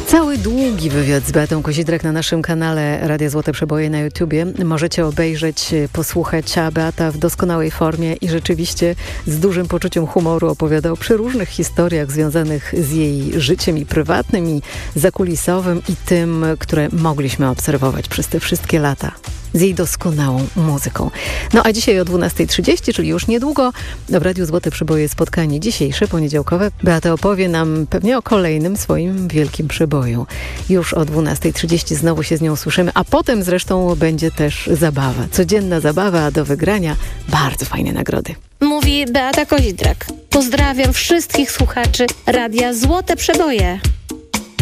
Cały długi wywiad z Beatą Kozidrak na naszym kanale Radia Złote Przeboje na YouTubie możecie obejrzeć, posłuchać, a Beata w doskonałej formie i rzeczywiście z dużym poczuciem humoru opowiada o przeróżnych historiach związanych z jej życiem i prywatnym, i zakulisowym, i tym, które mogliśmy obserwować przez te wszystkie lata. Z jej doskonałą muzyką. No a dzisiaj o 12:30, czyli już niedługo, w Radiu Złote Przeboje spotkanie dzisiejsze, poniedziałkowe. Beata opowie nam pewnie o kolejnym swoim wielkim przeboju. Już o 12:30 znowu się z nią słyszymy, a potem zresztą będzie też zabawa. Codzienna zabawa, a do wygrania bardzo fajne nagrody. Mówi Beata Kozidrak. Pozdrawiam wszystkich słuchaczy Radia Złote Przeboje.